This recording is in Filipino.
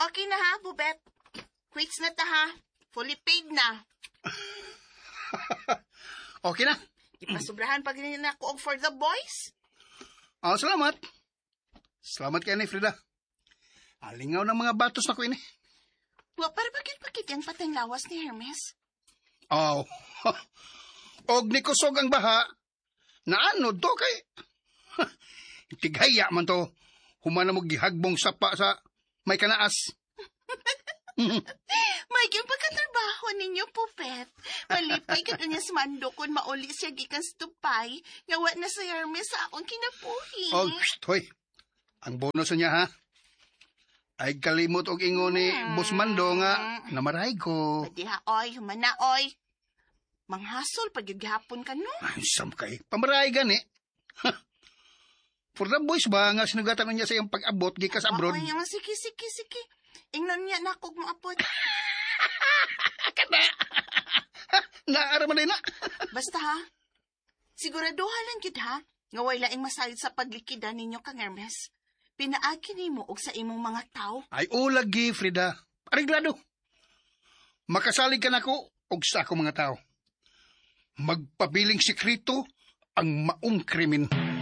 Okay na ha, Bubet. Quits na ta ha. Fully paid na. Okay na. Ipasubrahan pa ganyan ako for the boys. Salamat. Salamat kay ni Frida. Alingaw ng mga batos na ko ini. Wa, para bakit yan patang lawas ni Hermes? Og ni kusog ang baha, naanod to kay... Tigaya man to, humana mo gihagbong sapa sa may kanaas. May yung pagkatrabaho ninyo, Pupet. Malipay ka niya sa mando kung mauli siya gikan sa tupay, ngawa na sa Hermes sa akong kinapuhi. Hoy, ang bonus niya ha, ay kalimot og ingon ni Boss Mando nga namaray ko. Pwede ha, oy, humana, oy. Manghasol pag yung gihapon ka, no? Ay, sam kay, pamaray gani. For the boys ba nga sinugatan niya sa iyang pag-abot gikas abroad? Oy, sige. Ingnon niya na kog maapot. Kada! Naaraman na. Basta ha, siguraduha lang gid ha, nga way laing masayod sa paglikida ninyo kang Hermes. Pinaagi nimo og sa imong mga tao. Ay ulagi, Frida. Ariglado. Makasalig ka na ko og sa akong mga tao. Magpabiling sikreto ang maong krimen.